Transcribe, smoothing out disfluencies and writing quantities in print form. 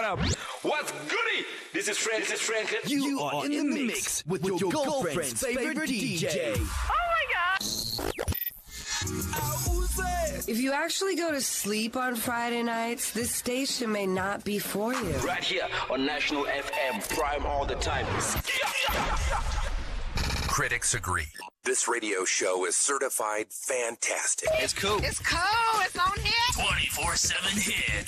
what up? What's goody? This is Franklin. You are in the mix with your girlfriend's favorite DJ. Oh my God! If you actually go to sleep on Friday nights, this station may not be for you. Right here on National FM, prime all the time. Critics agree. This radio show is certified fantastic. It's cool. It's cool. It's on here. 24/7 hit.